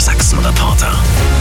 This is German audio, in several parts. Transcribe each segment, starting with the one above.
Niedersachsen-Reporter.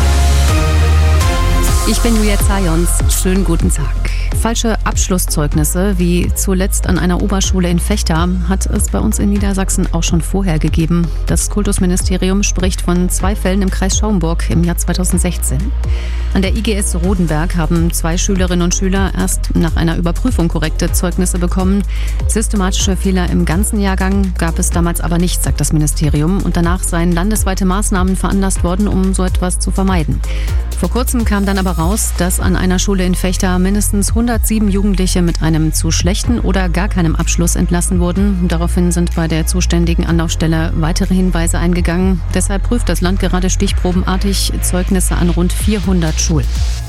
Ich bin Julia Zajons. Schönen guten Tag. Falsche Abschlusszeugnisse, wie zuletzt an einer Oberschule in Vechta, hat es bei uns in Niedersachsen auch schon vorher gegeben. Das Kultusministerium spricht von 2 Fällen im Kreis Schaumburg im Jahr 2016. An der IGS Rodenberg haben 2 Schülerinnen und Schüler erst nach einer Überprüfung korrekte Zeugnisse bekommen. Systematische Fehler im ganzen Jahrgang gab es damals aber nicht, sagt das Ministerium. Und danach seien landesweite Maßnahmen veranlasst worden, um so etwas zu vermeiden. Vor kurzem kam dann aber raus, dass an einer Schule in Vechta mindestens 107 Jugendliche mit einem zu schlechten oder gar keinem Abschluss entlassen wurden. Daraufhin sind bei der zuständigen Anlaufstelle weitere Hinweise eingegangen. Deshalb prüft das Land gerade stichprobenartig Zeugnisse an rund 400 Schulen.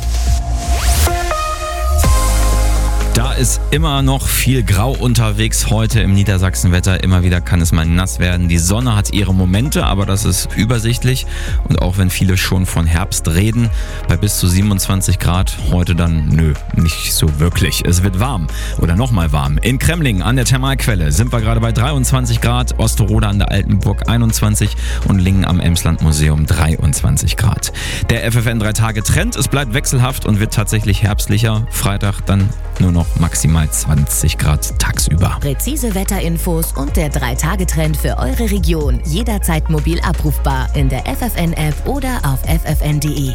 Da ist immer noch viel Grau unterwegs heute im Niedersachsenwetter. Immer wieder kann es mal nass werden. Die Sonne hat ihre Momente, aber das ist übersichtlich. Und auch wenn viele schon von Herbst reden, bei bis zu 27 Grad, heute dann nicht so wirklich. Es wird warm oder nochmal warm. In Kremlingen an der Thermalquelle sind wir gerade bei 23 Grad, Osterode an der Altenburg 21 und Lingen am Emsland-Museum 23 Grad. Der FFN 3-Tage-Trend, es bleibt wechselhaft und wird tatsächlich herbstlicher. Freitag dann nur noch maximal 20 Grad tagsüber. Präzise Wetterinfos und der 3-Tage-Trend für eure Region. Jederzeit mobil abrufbar in der FFN-App oder auf ffn.de.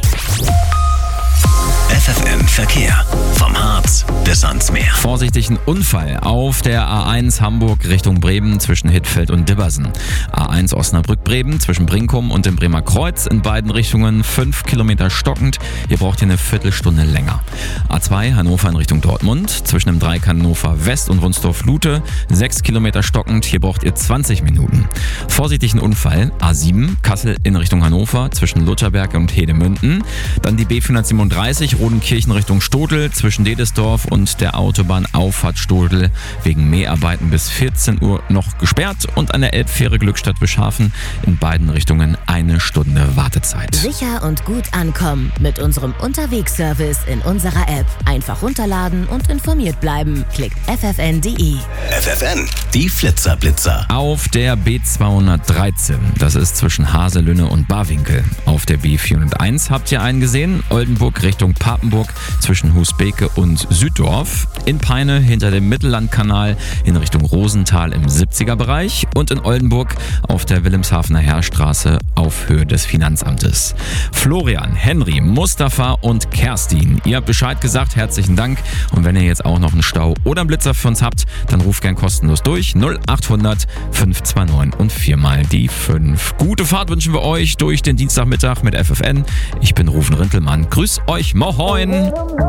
FFN Verkehr. Vom Harz bis ans Meer. Vorsichtigen Unfall auf der A1 Hamburg Richtung Bremen zwischen Hittfeld und Dibbersen. A1 Osnabrück-Bremen zwischen Brinkum und dem Bremer Kreuz in beiden Richtungen 5 Kilometer stockend. Ihr braucht hier eine Viertelstunde länger. A2 Hannover in Richtung Dortmund zwischen dem Dreieck Hannover West und Wunsdorf-Lute 6 Kilometer stockend. Hier braucht ihr 20 Minuten. Vorsichtigen Unfall A7 Kassel in Richtung Hannover zwischen Lutherberg und Hedemünden. Dann die B437 Rodenkirchen Richtung Stotel zwischen Dedesdorf und der Autobahnauffahrt Stotel wegen Mäharbeiten bis 14 Uhr noch gesperrt und an der Elbfähre Glückstadt-Bischhafen in beiden Richtungen 1 Stunde Wartezeit. Sicher und gut ankommen mit unserem Unterwegsservice in unserer App. Einfach runterladen und informiert bleiben. Klickt ffn.de. FFN, die Flitzer-Blitzer. Auf der B213, das ist zwischen Haselünne und Barwinkel. Auf der B401 habt ihr einen gesehen, Oldenburg Richtung Papenburg zwischen Husbeke und Süddorf. In Peine hinter dem Mittellandkanal in Richtung Rosenthal im 70er-Bereich und in Oldenburg auf der Wilhelmshavener Heerstraße auf Höhe des Finanzamtes. Florian, Henry, Mustafa und Kerstin, ihr habt Bescheid gesagt, herzlichen Dank. Und wenn ihr jetzt auch noch einen Stau oder einen Blitzer für uns habt, dann ruft gern kostenlos durch 0800 529 und 4 mal die 5. Gute Fahrt wünschen wir euch durch den Dienstagmittag mit FFN. Ich bin Rufen Rintelmann. Grüß euch, moin!